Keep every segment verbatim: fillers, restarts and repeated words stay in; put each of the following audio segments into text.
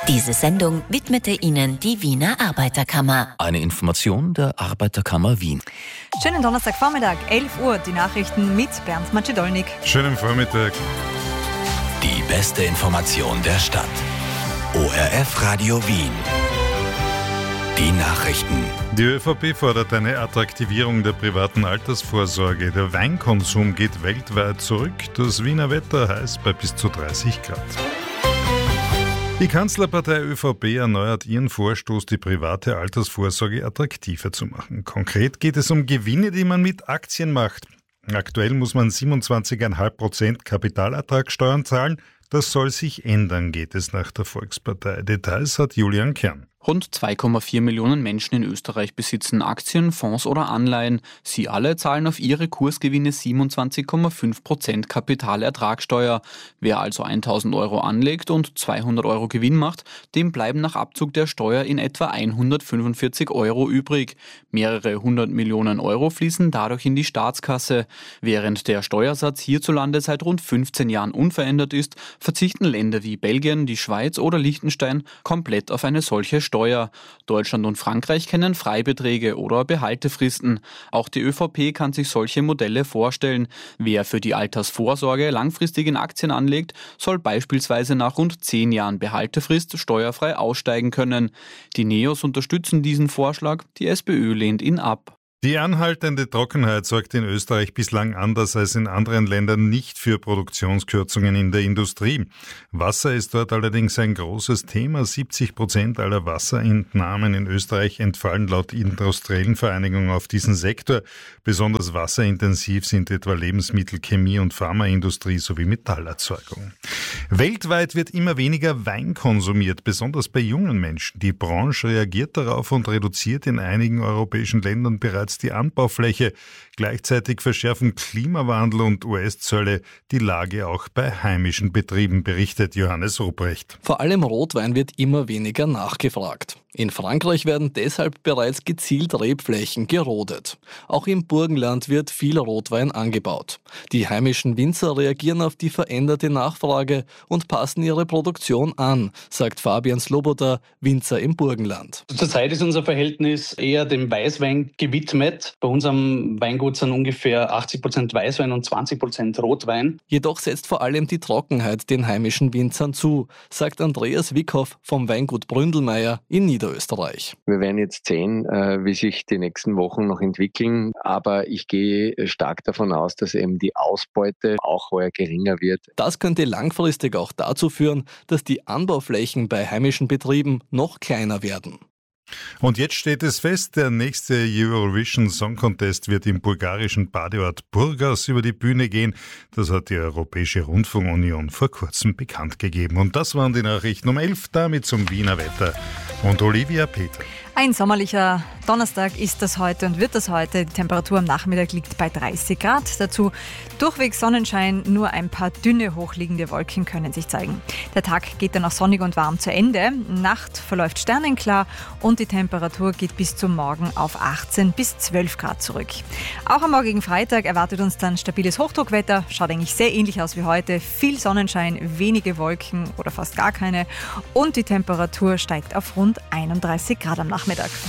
Diese Sendung widmete Ihnen die Wiener Arbeiterkammer. Eine Information der Arbeiterkammer Wien. Schönen Donnerstagvormittag, elf Uhr, die Nachrichten mit Bernd Macedolnik. Schönen Vormittag. Die beste Information der Stadt. O R F Radio Wien. Die Nachrichten. Die ÖVP fordert eine Attraktivierung der privaten Altersvorsorge. Der Weinkonsum geht weltweit zurück. Das Wiener Wetter heiß bei bis zu dreißig Grad. Die Kanzlerpartei ÖVP erneuert ihren Vorstoß, die private Altersvorsorge attraktiver zu machen. Konkret geht es um Gewinne, die man mit Aktien macht. Aktuell muss man siebenundzwanzig Komma fünf Prozent Kapitalertragssteuern zahlen. Das soll sich ändern, geht es nach der Volkspartei. Details hat Julian Kern. Rund zwei Komma vier Millionen Menschen in Österreich besitzen Aktien, Fonds oder Anleihen. Sie alle zahlen auf ihre Kursgewinne siebenundzwanzig Komma fünf Prozent Kapitalertragssteuer. Wer also tausend Euro anlegt und zweihundert Euro Gewinn macht, dem bleiben nach Abzug der Steuer in etwa hundertfünfundvierzig Euro übrig. Mehrere hundert Millionen Euro fließen dadurch in die Staatskasse. Während der Steuersatz hierzulande seit rund fünfzehn Jahren unverändert ist, verzichten Länder wie Belgien, die Schweiz oder Liechtenstein komplett auf eine solche Steuer. Deutschland und Frankreich kennen Freibeträge oder Behaltefristen. Auch die ÖVP kann sich solche Modelle vorstellen. Wer für die Altersvorsorge langfristig in Aktien anlegt, soll beispielsweise nach rund zehn Jahren Behaltefrist steuerfrei aussteigen können. Die Neos unterstützen diesen Vorschlag, die SPÖ lehnt ihn ab. Die anhaltende Trockenheit sorgt in Österreich bislang anders als in anderen Ländern nicht für Produktionskürzungen in der Industrie. Wasser ist dort allerdings ein großes Thema. siebzig Prozent aller Wasserentnahmen in Österreich entfallen laut industriellen Vereinigungen auf diesen Sektor. Besonders wasserintensiv sind etwa Lebensmittel-, Chemie- und Pharmaindustrie sowie Metallerzeugung. Weltweit wird immer weniger Wein konsumiert, besonders bei jungen Menschen. Die Branche reagiert darauf und reduziert in einigen europäischen Ländern bereits die Anbaufläche. Gleichzeitig verschärfen Klimawandel und U S-Zölle die Lage auch bei heimischen Betrieben, berichtet Johannes Ruprecht. Vor allem Rotwein wird immer weniger nachgefragt. In Frankreich werden deshalb bereits gezielt Rebflächen gerodet. Auch im Burgenland wird viel Rotwein angebaut. Die heimischen Winzer reagieren auf die veränderte Nachfrage und passen ihre Produktion an, sagt Fabian Sloboda, Winzer im Burgenland. Zurzeit ist unser Verhältnis eher dem Weißwein gewidmet. Bei unserem Weingut sind ungefähr achtzig Prozent Weißwein und zwanzig Prozent Rotwein. Jedoch setzt vor allem die Trockenheit den heimischen Winzern zu, sagt Andreas Wickhoff vom Weingut Bründelmeier in Niederösterreich. Österreich. Wir werden jetzt sehen, wie sich die nächsten Wochen noch entwickeln, aber ich gehe stark davon aus, dass eben die Ausbeute auch heuer geringer wird. Das könnte langfristig auch dazu führen, dass die Anbauflächen bei heimischen Betrieben noch kleiner werden. Und jetzt steht es fest, der nächste Eurovision Song Contest wird im bulgarischen Badeort Burgas über die Bühne gehen. Das hat die Europäische Rundfunkunion vor kurzem bekannt gegeben. Und das waren die Nachrichten um elf, damit zum Wiener Wetter. Und Olivia Peter. Ein sommerlicher Donnerstag ist das heute und wird das heute. Die Temperatur am Nachmittag liegt bei dreißig Grad. Dazu durchweg Sonnenschein, nur ein paar dünne hochliegende Wolken können sich zeigen. Der Tag geht dann auch sonnig und warm zu Ende. Nacht verläuft sternenklar und die Temperatur geht bis zum Morgen auf achtzehn bis zwölf Grad zurück. Auch am morgigen Freitag erwartet uns dann stabiles Hochdruckwetter. Schaut eigentlich sehr ähnlich aus wie heute. Viel Sonnenschein, wenige Wolken oder fast gar keine. Und die Temperatur steigt auf rund einunddreißig Grad am Nachmittag. Mittag.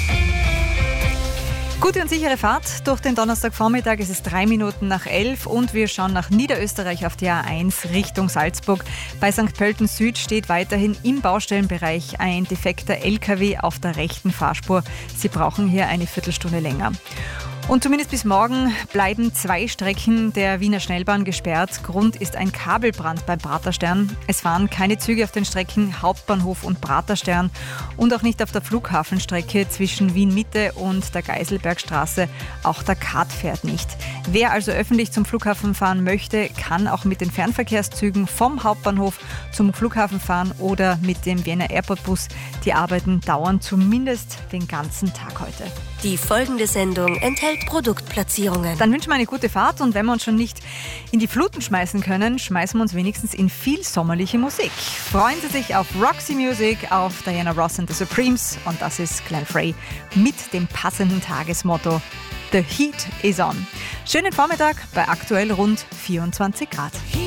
Gute und sichere Fahrt durch den Donnerstagvormittag. Es ist drei Minuten nach elf und wir schauen nach Niederösterreich auf die A eins Richtung Salzburg. Bei Sankt Pölten Süd steht weiterhin im Baustellenbereich ein defekter L K W auf der rechten Fahrspur. Sie brauchen hier eine Viertelstunde länger. Und zumindest bis morgen bleiben zwei Strecken der Wiener Schnellbahn gesperrt. Grund ist ein Kabelbrand beim Praterstern. Es fahren keine Züge auf den Strecken Hauptbahnhof und Praterstern und auch nicht auf der Flughafenstrecke zwischen Wien-Mitte und der Geiselbergstraße. Auch der K A T fährt nicht. Wer also öffentlich zum Flughafen fahren möchte, kann auch mit den Fernverkehrszügen vom Hauptbahnhof zum Flughafen fahren oder mit dem Vienna Airport Bus. Die Arbeiten dauern zumindest den ganzen Tag heute. Die folgende Sendung enthält Produktplatzierungen. Dann wünschen wir eine gute Fahrt und wenn wir uns schon nicht in die Fluten schmeißen können, schmeißen wir uns wenigstens in viel sommerliche Musik. Freuen Sie sich auf Roxy Music, auf Diana Ross and the Supremes und das ist Glenn Frey mit dem passenden Tagesmotto The Heat is on. Schönen Vormittag bei aktuell rund vierundzwanzig Grad.